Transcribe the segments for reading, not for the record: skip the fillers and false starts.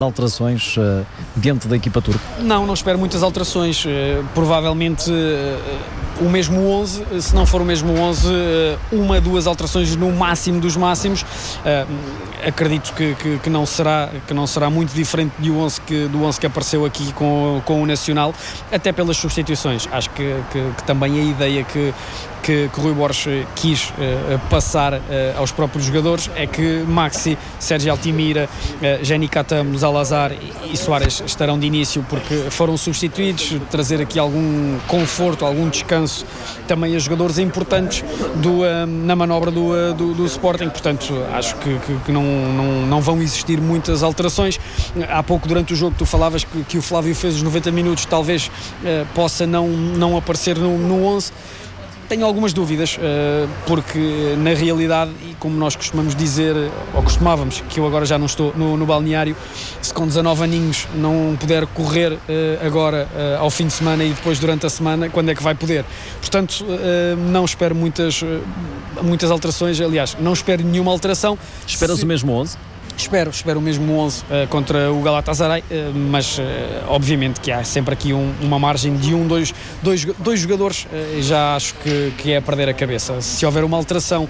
alterações dentro da equipa turca? Não espero muitas alterações, provavelmente o mesmo 11, se não for o mesmo 11, uma, duas alterações no máximo dos máximos. Acredito que não será muito diferente do 11 que apareceu aqui com o Nacional, até pelas substituições. Acho que também a ideia que Rui Borges quis passar aos próprios jogadores é que Maxi, Sérgio Altimira, Jenny Katam, Zalazar e Soares estarão de início porque foram substituídos, trazer aqui algum conforto, algum descanso também a jogadores importantes na manobra do Sporting. Portanto, acho que não vão existir muitas alterações. Há pouco durante o jogo tu falavas que o Flávio fez os 90 minutos, talvez possa não aparecer no 11. Tenho algumas dúvidas, porque na realidade, e como nós costumamos dizer, ou costumávamos, que eu agora já não estou no balneário, se com 19 aninhos não puder correr agora ao fim de semana e depois durante a semana, quando é que vai poder? Portanto, não espero muitas alterações, aliás, não espero nenhuma alteração. Esperas o mesmo 11? Espero o mesmo 11 contra o Galatasaray, mas obviamente que há sempre aqui uma margem de dois jogadores, já acho que é a perder a cabeça. Se houver uma alteração,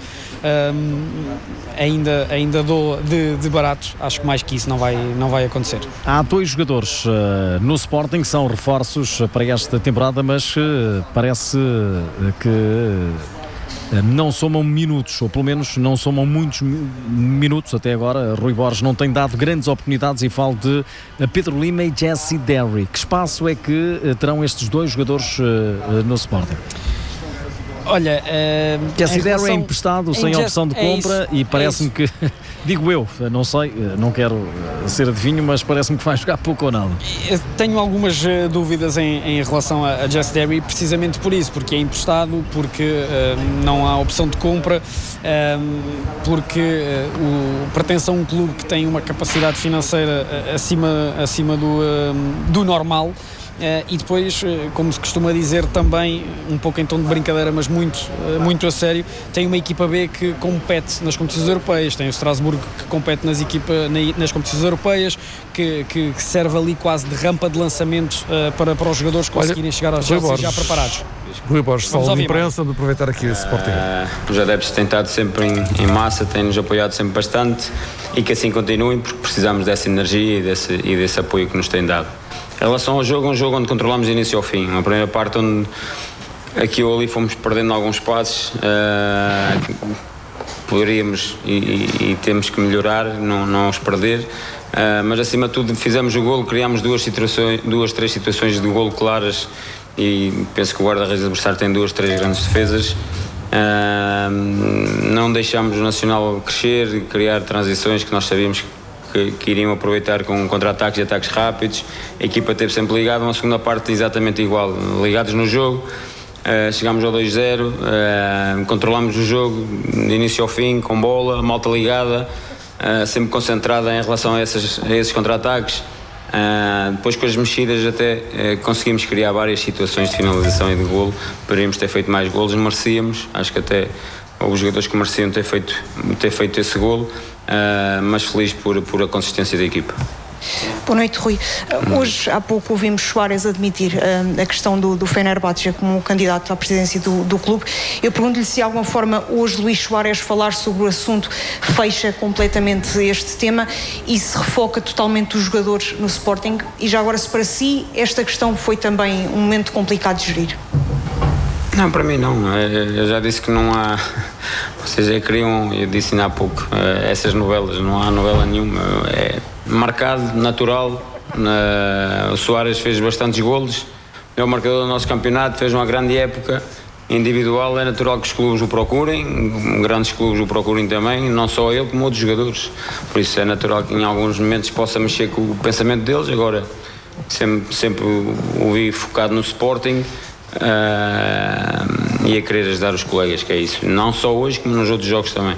ainda dou de barato, acho que mais que isso não vai acontecer. Há dois jogadores no Sporting que são reforços para esta temporada, mas parece que não somam minutos, ou pelo menos não somam muitos minutos até agora. Rui Borges não tem dado grandes oportunidades e falo de Pedro Lima e Jesse Derry. Que espaço é que terão estes dois jogadores no Sporting? Olha, Jesse Derry é emprestado, sem opção de compra, e parece-me que, digo eu, não sei, não quero ser adivinho, mas parece-me que vai jogar pouco ou nada. Tenho algumas dúvidas em relação a Jesse Derry, precisamente por isso, porque é emprestado, porque não há opção de compra, porque pertence a um clube que tem uma capacidade financeira acima do normal. E depois, como se costuma dizer também, um pouco em tom de brincadeira, mas muito a sério, tem uma equipa B que compete nas competições europeias, tem o Strasbourg que compete nas competições europeias, que serve ali quase de rampa de lançamento para os jogadores conseguirem chegar aos Chelsea já preparados. Rui Borges, sala de imprensa, de aproveitar aqui esse Sporting. Os adeptos têm estado sempre em massa, têm-nos apoiado sempre bastante, e que assim continuem, porque precisamos dessa energia e desse apoio que nos têm dado. Em relação ao jogo, é um jogo onde controlamos de início ao fim. Uma primeira parte onde aqui ou ali fomos perdendo alguns passos, poderíamos e temos que melhorar, não os perder, mas acima de tudo fizemos o golo, criámos três situações de golo claras, e penso que o guarda-redes adversário tem 2, 3 grandes defesas. Não deixámos o Nacional crescer e criar transições que nós sabíamos que iriam aproveitar com contra-ataques e ataques rápidos. A equipa esteve sempre ligada, uma segunda parte exatamente igual, ligados no jogo. Chegámos ao 2-0, controlámos o jogo de início ao fim, com bola, a malta ligada, sempre concentrada em relação a esses contra-ataques. Depois, com as mexidas, até conseguimos criar várias situações de finalização e de golo. Poderíamos ter feito mais golos, merecíamos, acho que até houve jogadores que mereciam ter feito esse golo, mas feliz por a consistência da equipa. Boa noite, Rui. Hoje, há pouco, ouvimos Soares admitir a questão do Fenerbahçe como candidato à presidência do clube. Eu pergunto-lhe se, de alguma forma, hoje Luís Soares falar sobre o assunto fecha completamente este tema e se refoca totalmente os jogadores no Sporting. E já agora, se para si esta questão foi também um momento complicado de gerir? Não, para mim não. Eu já disse que não há. Vocês já queriam, eu disse ainda há pouco, essas novelas, não há novela nenhuma. É marcado, natural. O Soares fez bastantes golos, é o marcador do nosso campeonato, fez uma grande época individual. É natural que os clubes o procurem, grandes clubes o procurem também, não só ele como outros jogadores. Por isso é natural que em alguns momentos possa mexer com o pensamento deles. Agora, sempre o vi focado no Sporting. E a querer ajudar os colegas, que é isso, não só hoje como nos outros jogos também.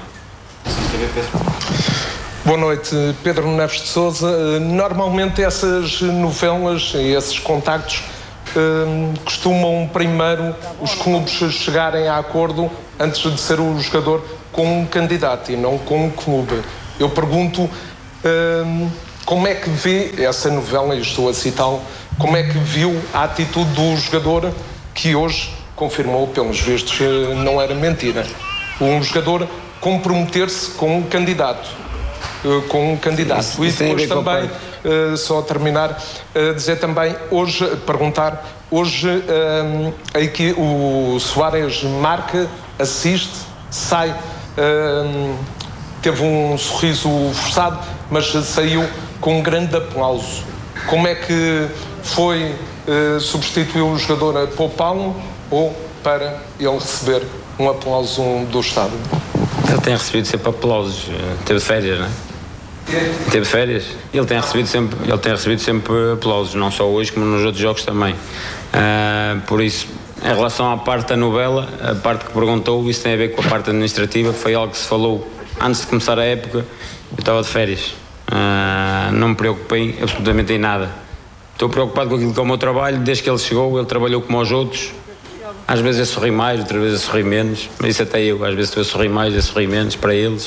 Boa noite, Pedro Neves de Sousa. Normalmente essas novelas e esses contactos costumam primeiro os clubes chegarem a acordo antes de ser o jogador com um candidato e não com um clube. Eu pergunto como é que vê essa novela, e estou a citá-lo, como é que viu a atitude do jogador que hoje confirmou, pelos vistos, não era mentira. Um jogador comprometer-se com um candidato. E depois também, só a terminar, dizer também, hoje o Soares marca, assiste, sai, teve um sorriso forçado, mas saiu com um grande aplauso. Como é que foi substituir o jogador a poupá-lo ou para ele receber um aplauso do estádio? Ele tem recebido sempre aplausos. Teve férias, não é? Teve férias. Ele tem recebido sempre aplausos, não só hoje como nos outros jogos também. Por isso, em relação à parte da novela, a parte que perguntou, isso tem a ver com a parte administrativa, foi algo que se falou antes de começar a época. Eu estava de férias, não me preocupei absolutamente em nada. Estou preocupado com aquilo que é o meu trabalho. Desde que ele chegou, ele trabalhou como os outros. Às vezes eu sorri mais, outras vezes eu sorri menos, mas isso até eu, às vezes estou a sorrir mais, eu sorri menos para eles.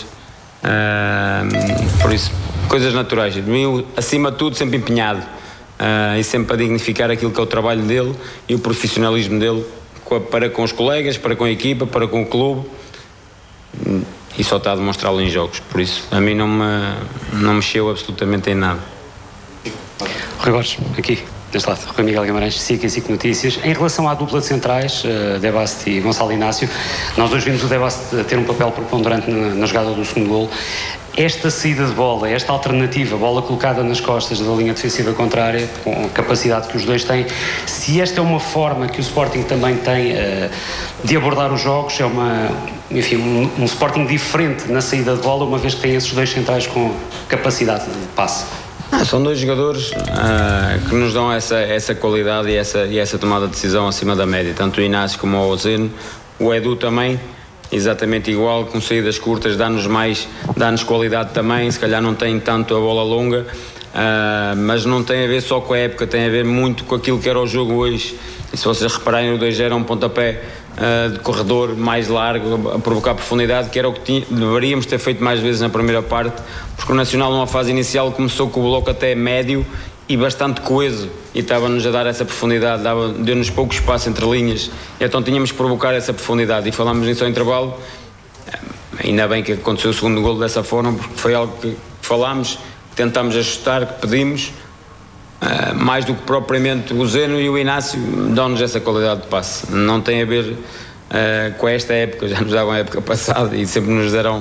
Por isso, coisas naturais. Eu, acima de tudo, sempre empenhado e sempre a dignificar aquilo que é o trabalho dele e o profissionalismo dele para com os colegas, para com a equipa, para com o clube, e só está a demonstrá-lo em jogos. Por isso, a mim não mexeu absolutamente em nada. Rui Borges, aqui deste lado, Rui Miguel Guimarães, SIC Notícias. Em relação à dupla de centrais, Debast e Gonçalo Inácio, nós hoje vimos o Debast ter um papel preponderante na jogada do segundo golo. Esta saída de bola, esta alternativa, bola colocada nas costas da linha defensiva contrária, com a capacidade que os dois têm, se esta é uma forma que o Sporting também tem de abordar os jogos, é um Sporting diferente na saída de bola, uma vez que tem esses dois centrais com capacidade de passe. São dois jogadores que nos dão essa qualidade e essa tomada de decisão acima da média, tanto o Inácio como o Ozeno. O Edu também, exatamente igual, com saídas curtas, dá-nos qualidade também. Se calhar não tem tanto a bola longa, mas não tem a ver só com a época, tem a ver muito com aquilo que era o jogo hoje. E se vocês repararem, o 2 era um pontapé de corredor mais largo, a provocar profundidade, que era o que deveríamos ter feito mais vezes na primeira parte, porque o Nacional numa fase inicial começou com o bloco até médio e bastante coeso, e estava-nos a dar essa profundidade, deu-nos pouco espaço entre linhas, então tínhamos que provocar essa profundidade, e falámos nisso ao intervalo. Ainda bem que aconteceu o segundo golo dessa forma, porque foi algo que falámos, tentámos ajustar, que pedimos, mais do que propriamente o Zeno e o Inácio dão-nos essa qualidade de passe. Não tem a ver com esta época, já nos davam a época passada e sempre nos deram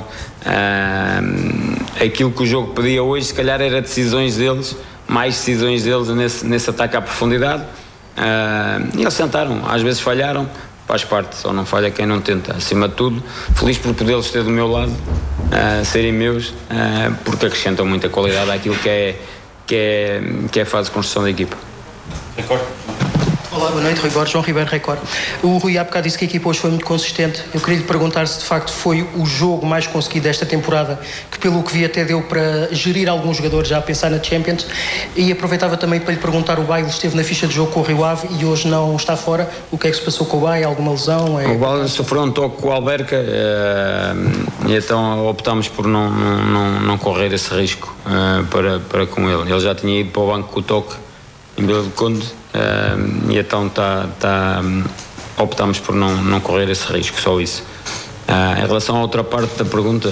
aquilo que o jogo pedia hoje. Se calhar era mais decisões deles nesse ataque à profundidade, e eles tentaram, às vezes falharam, faz parte, só não falha quem não tenta. Acima de tudo, feliz por podê-los ter do meu lado, serem meus, porque acrescentam muita qualidade àquilo que é a fase de construção da equipa. Olá, boa noite, Rui Borges, João Ribeiro, Record. O Rui há bocado disse que a equipa hoje foi muito consistente. Eu queria lhe perguntar se de facto foi o jogo mais conseguido desta temporada, que pelo que vi até deu para gerir alguns jogadores já a pensar na Champions, e aproveitava também para lhe perguntar, o Baile esteve na ficha de jogo com o Rio Ave e hoje não está fora. O que é que se passou com o Baile? Alguma lesão? O Baile sofreu um toque com o Alberca, e então optámos por não correr esse risco para com ele. Ele já tinha ido para o banco com o toque em Vila do Conde, e então optámos por não correr esse risco, só isso. Em relação à outra parte da pergunta,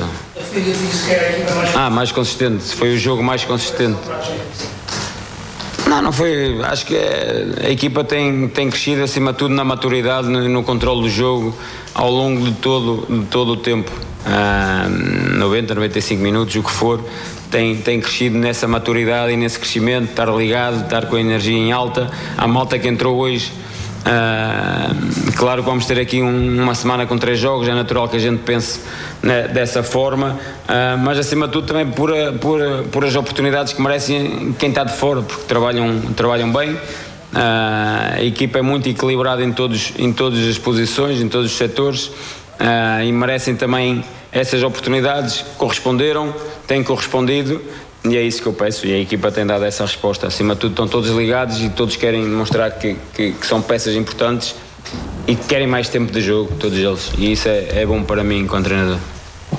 mais consistente, se foi o jogo mais consistente. Não foi, acho que a equipa tem crescido acima de tudo na maturidade, no controle do jogo ao longo de todo o tempo, 90, 95 minutos, o que for. Tem crescido nessa maturidade e nesse crescimento, estar ligado, estar com a energia em alta. A malta que entrou hoje, claro que vamos ter aqui uma semana com 3 jogos, é natural que a gente pense dessa forma, mas acima de tudo também por as oportunidades que merecem quem está de fora, porque trabalham bem. A equipa é muito equilibrada em todas as posições, em todos os setores, e merecem também essas oportunidades. Corresponderam, têm correspondido, e é isso que eu peço, e a equipa tem dado essa resposta. Acima de tudo estão todos ligados e todos querem demonstrar que são peças importantes e que querem mais tempo de jogo, todos eles, e isso é bom para mim enquanto treinador.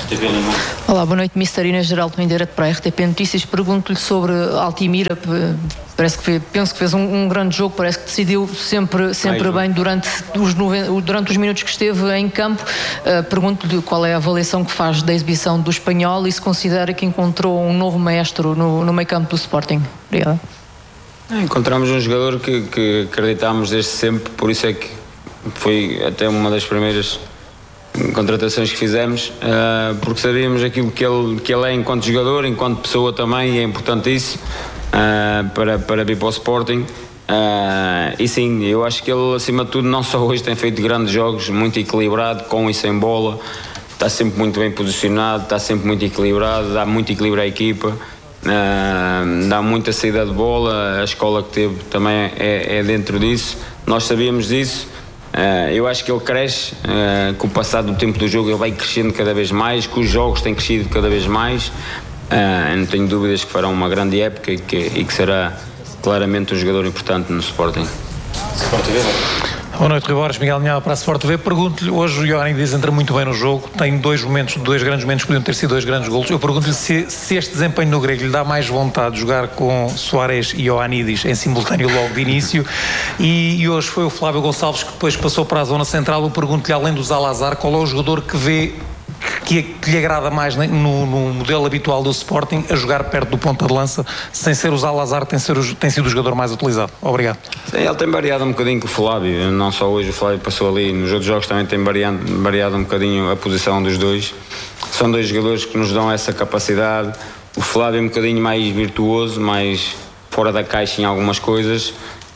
Olá, boa noite, Mr. Inês Geraldo, em direto para a RTP Notícias. Pergunto-lhe sobre Altimira. Penso que fez um grande jogo, parece que decidiu sempre bem durante os minutos que esteve em campo. Pergunto-lhe qual é a avaliação que faz da exibição do espanhol e se considera que encontrou um novo maestro no meio campo do Sporting. Obrigada. Encontramos um jogador que acreditámos desde sempre, por isso é que foi até uma das primeiras contratações que fizemos, porque sabíamos aquilo que ele é enquanto jogador, enquanto pessoa também, e é importante isso para vir para o Sporting. E sim, eu acho que ele, acima de tudo, não só hoje tem feito grandes jogos, muito equilibrado, com e sem bola, está sempre muito bem posicionado, está sempre muito equilibrado, dá muito equilíbrio à equipa, dá muita saída de bola. A escola que teve também é dentro disso, nós sabíamos disso. Eu acho que ele cresce, com o passar do tempo do jogo ele vai crescendo cada vez mais, que os jogos têm crescido cada vez mais. Não tenho dúvidas que fará uma grande época e que será claramente um jogador importante no Sporting. Boa noite, Rui Borges, Miguel Ninhal para a Sport TV. Pergunto-lhe, hoje o Ioannidis entra muito bem no jogo, tem dois grandes momentos, podiam ter sido 2 grandes golos. Eu pergunto-lhe se este desempenho no grego lhe dá mais vontade de jogar com Soares e Ioannidis em simultâneo logo de início. E hoje foi o Flávio Gonçalves que depois passou para a zona central. Eu pergunto-lhe, além do Zalazar, qual é o jogador que vê que lhe agrada mais no modelo habitual do Sporting a jogar perto do ponta de lança, sem ser o Zalazar, tem sido o jogador mais utilizado? Obrigado. Sim, ele tem variado um bocadinho com o Flávio, não só hoje, o Flávio passou ali, nos outros jogos também tem variado um bocadinho a posição dos dois. São 2 jogadores que nos dão essa capacidade. O Flávio é um bocadinho mais virtuoso, mais fora da caixa em algumas coisas,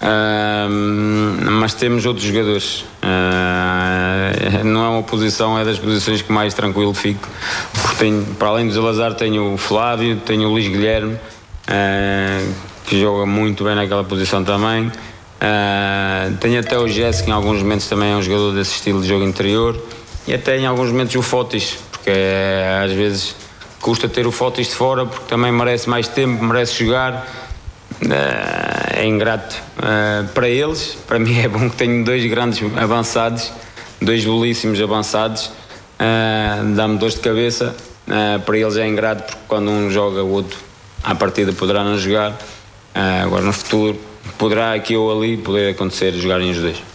mas temos outros jogadores. Não é uma posição, é das posições que mais tranquilo fico, porque tenho, para além do Zalazar, tenho o Flávio, tenho o Luís Guilherme, que joga muito bem naquela posição também. Tenho até o Jesse, que em alguns momentos também é um jogador desse estilo de jogo interior, e até em alguns momentos o Fotis, porque às vezes custa ter o Fotis de fora, porque também merece mais tempo, merece jogar. É ingrato para eles. Para mim é bom que tenho 2 grandes avançados, 2 belíssimos avançados. Dá-me dor de cabeça. Para eles é ingrato, porque quando um joga, o outro à partida poderá não jogar. Agora no futuro poderá aqui ou ali poder acontecer jogarem os 2.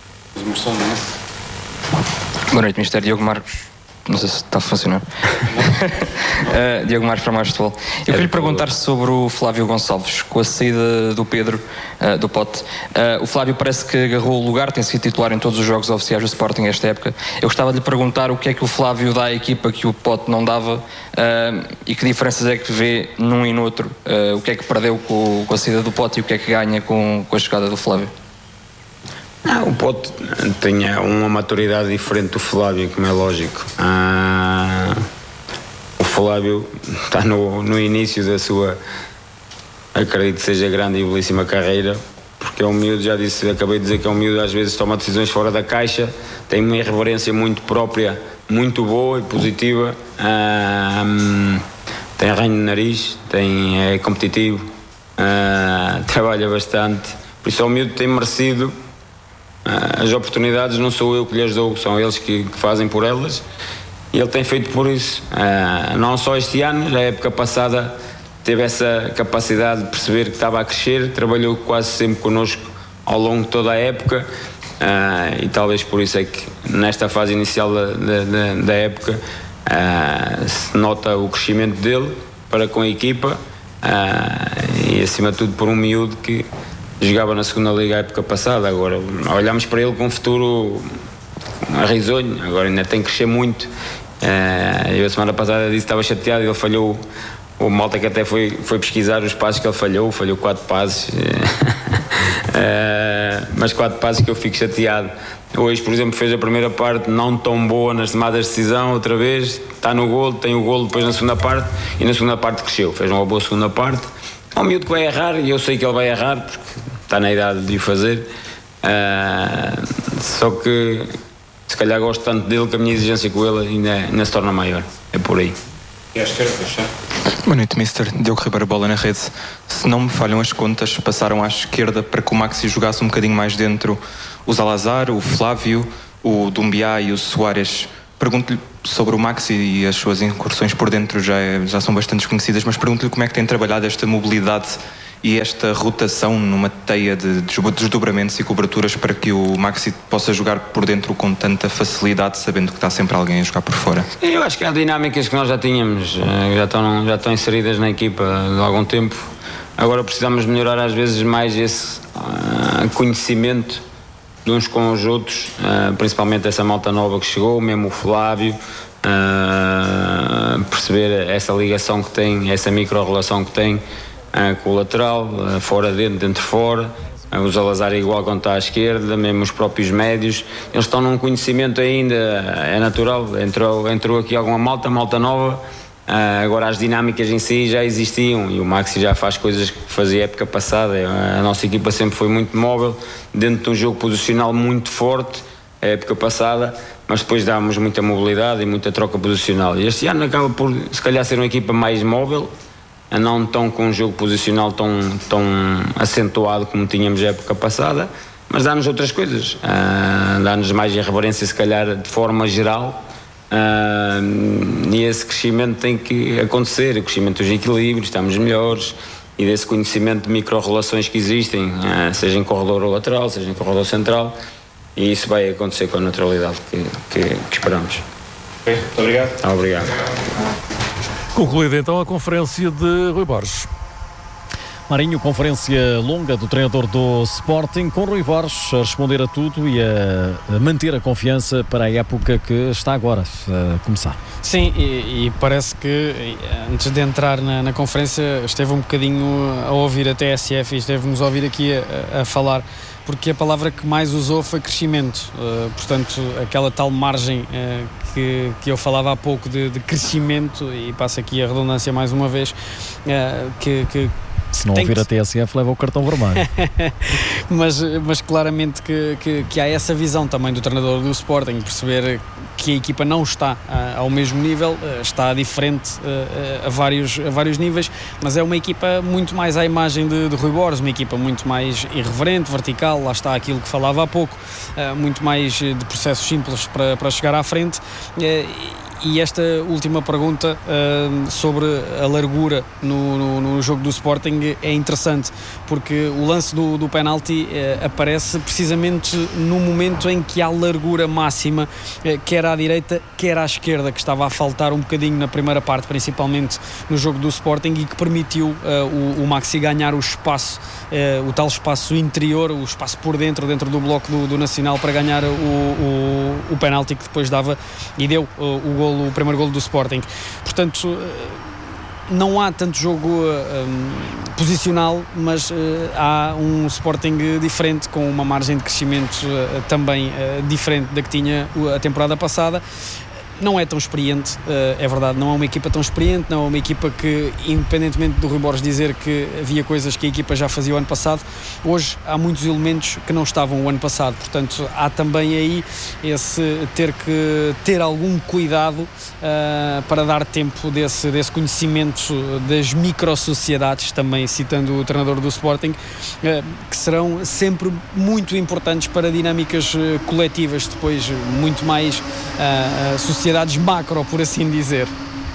Boa noite, Mr. Diogo Marcos. Não sei se está a funcionar. Diogo Marcos para mais futebol. Eu queria lhe perguntar sobre o Flávio Gonçalves. Com a saída do Pedro, do Pote, o Flávio parece que agarrou o lugar, tem sido titular em todos os jogos oficiais do Sporting esta época. Eu gostava de lhe perguntar o que é que o Flávio dá à equipa que o Pote não dava, e que diferenças é que vê num e no outro. O que é que perdeu com a saída do Pote e o que é que ganha com a chegada do Flávio? O Pote tinha uma maturidade diferente do Flávio, como é lógico. O Flávio está no início da sua, acredito que seja grande e belíssima carreira, porque é um miúdo, acabei de dizer que é um miúdo, às vezes toma decisões fora da caixa, tem uma irreverência muito própria, muito boa e positiva, tem arranho de nariz, é competitivo, trabalha bastante, por isso é um miúdo que tem merecido as oportunidades. Não sou eu que lhes dou, são eles que fazem por elas, e ele tem feito por isso, não só este ano, na época passada teve essa capacidade de perceber que estava a crescer, trabalhou quase sempre connosco ao longo de toda a época, e talvez por isso é que nesta fase inicial da época se nota o crescimento dele para com a equipa, e acima de tudo por um miúdo que jogava na segunda liga a época passada. Agora olhamos para ele com um futuro risonho, agora ainda tem que crescer muito. Eu a semana passada disse que estava chateado, ele falhou, o malta que até foi pesquisar os passos que ele falhou 4 passos, mas 4 passos que eu fico chateado. Hoje, por exemplo, fez a primeira parte não tão boa nas tomadas de decisão, outra vez está no golo, tem o golo depois na segunda parte, e na segunda parte cresceu, fez uma boa segunda parte. É um miúdo que vai errar, e eu sei que ele vai errar porque está na idade de o fazer, só que se calhar gosto tanto dele que a minha exigência com ele ainda se torna maior. É por aí. E à esquerda, boa noite, Mr. Diogo Ribeiro, bola na rede. Se não me falham as contas, passaram à esquerda para que o Maxi jogasse um bocadinho mais dentro o Zalazar, o Flávio, o Doumbia e o Soares Pergunto-lhe sobre o Maxi e as suas incursões por dentro já são bastante desconhecidas, mas pergunto-lhe como é que tem trabalhado esta mobilidade e esta rotação numa teia de desdobramentos e coberturas para que o Maxi possa jogar por dentro com tanta facilidade, sabendo que está sempre alguém a jogar por fora. Eu acho que há dinâmicas que nós já tínhamos, já estão inseridas na equipa há algum tempo. Agora precisamos melhorar às vezes mais esse conhecimento de uns com os outros, principalmente essa malta nova que chegou, mesmo o Flávio, perceber essa ligação que tem, essa micro-relação que tem com o lateral, fora dentro, dentro fora. O Salazar é igual quando está à esquerda, mesmo os próprios médios, eles estão num conhecimento ainda, é natural, entrou aqui alguma malta nova. Agora as dinâmicas em si já existiam e o Maxi já faz coisas que fazia época passada. A nossa equipa sempre foi muito móvel, dentro de um jogo posicional muito forte, a época passada, mas depois dávamos muita mobilidade e muita troca posicional. E este ano acaba por, se calhar, ser uma equipa mais móvel, não tão com um jogo posicional tão acentuado como tínhamos a época passada, mas dá-nos outras coisas, dá-nos mais irreverência, se calhar, de forma geral. E esse crescimento tem que acontecer, o crescimento dos equilíbrios, estamos melhores, e desse conhecimento de micro-relações que existem, seja em corredor ou lateral, seja em corredor central, e isso vai acontecer com a naturalidade que esperamos. Okay, muito obrigado. Obrigado. Concluída então a conferência de Rui Borges. Marinho, conferência longa do treinador do Sporting, com Rui Borges a responder a tudo e a manter a confiança para a época que está agora a começar. Sim, e parece que antes de entrar na conferência esteve um bocadinho a ouvir a TSF e esteve-nos a ouvir aqui a falar, porque a palavra que mais usou foi crescimento, portanto aquela tal margem que eu falava há pouco de crescimento, e passo aqui a redundância mais uma vez, que se não ouvir a TSF leva o cartão vermelho. mas claramente que há essa visão também do treinador do Sporting, perceber que a equipa não está ao mesmo nível, está diferente a vários níveis, mas é uma equipa muito mais à imagem de Rui Borges, uma equipa muito mais irreverente, vertical, lá está aquilo que falava há pouco, muito mais de processos simples para chegar à frente. E esta última pergunta sobre a largura no jogo do Sporting é interessante, porque o lance do penalti aparece precisamente no momento em que há largura máxima, quer à direita, quer à esquerda, que estava a faltar um bocadinho na primeira parte, principalmente no jogo do Sporting, e que permitiu o Maxi ganhar o espaço, o tal espaço interior, o espaço por dentro do bloco do Nacional, para ganhar o penalti que depois dava e deu o primeiro golo do Sporting. Portanto, não há tanto jogo posicional, mas há um Sporting diferente, com uma margem de crescimento também diferente da que tinha a temporada passada. Não é tão experiente, é verdade, não é uma equipa tão experiente, não é uma equipa que, independentemente do Rui Borges dizer que havia coisas que a equipa já fazia o ano passado, hoje há muitos elementos que não estavam o ano passado, portanto há também aí esse ter algum cuidado para dar tempo desse conhecimento das micro-sociedades, também citando o treinador do Sporting, que serão sempre muito importantes para dinâmicas coletivas, depois muito mais sociedades macro, por assim dizer.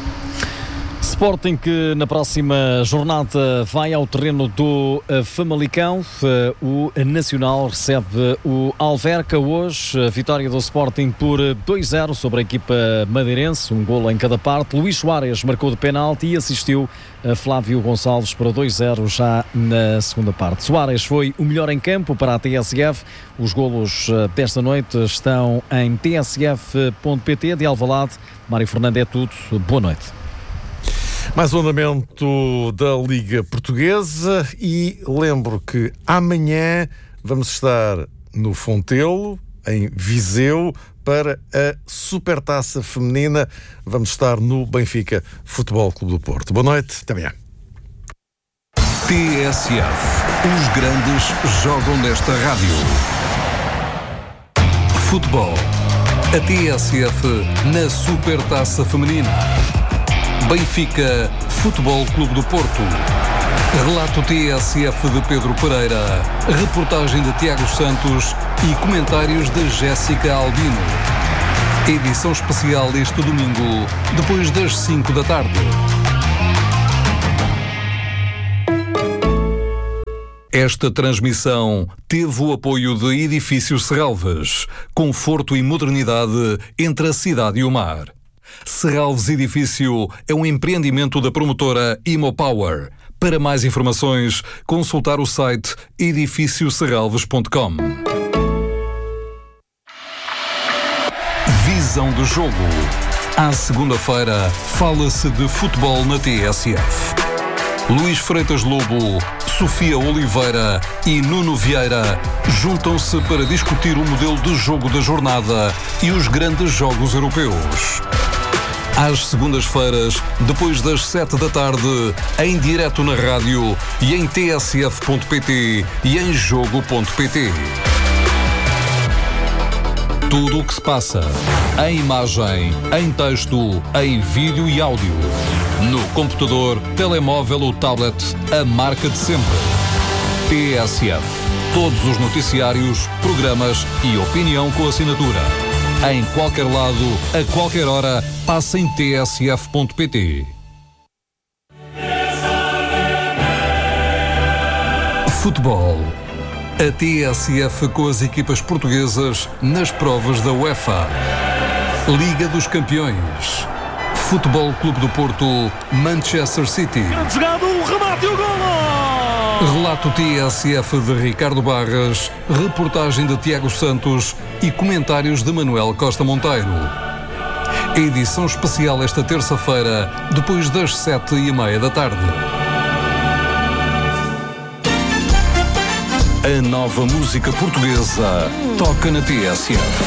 Sporting que na próxima jornada vai ao terreno do Famalicão. O Nacional recebe o Alverca hoje. A vitória do Sporting por 2-0 sobre a equipa madeirense, um golo em cada parte. Luís Soares marcou de penalti e assistiu a Flávio Gonçalves para 2-0 já na segunda parte. Soares foi o melhor em campo para a TSF. Os golos desta noite estão em tsf.pt. De Alvalade, Mário Fernando, é tudo. Boa noite. Mais um andamento da Liga Portuguesa e lembro que amanhã vamos estar no Fontelo, em Viseu, para a Supertaça Feminina. Vamos estar no Benfica Futebol Clube do Porto. Boa noite, até amanhã. TSF. Os grandes jogam nesta rádio. Futebol. A TSF na Supertaça Feminina. Benfica Futebol Clube do Porto. Relato TSF de Pedro Pereira. Reportagem de Tiago Santos e comentários de Jéssica Albino. Edição especial este domingo, depois das 5 da tarde. Esta transmissão teve o apoio de Edifício Serralves, conforto e modernidade entre a cidade e o mar. Serralves Edifício é um empreendimento da promotora Imopower. Para mais informações, consultar o site edifícioserralves.com. Visão do jogo. À segunda-feira, fala-se de futebol na TSF. Luís Freitas Lobo, Sofia Oliveira e Nuno Vieira juntam-se para discutir o modelo de jogo da jornada e os grandes jogos europeus. Às segundas-feiras, depois das 7 da tarde, em direto na rádio e em tsf.pt e em jogo.pt. Tudo o que se passa, em imagem, em texto, em vídeo e áudio. No computador, telemóvel ou tablet, a marca de sempre. TSF. Todos os noticiários, programas e opinião com assinatura. Em qualquer lado, a qualquer hora, passa em tsf.pt. Futebol. A TSF com as equipas portuguesas nas provas da UEFA. Liga dos Campeões. Futebol Clube do Porto, Manchester City. Grande jogada, o remate e o golo! Relato TSF de Ricardo Barras, reportagem de Tiago Santos e comentários de Manuel Costa Monteiro. Edição especial esta terça-feira, depois das 7:30 da tarde. A nova música portuguesa toca na TSF.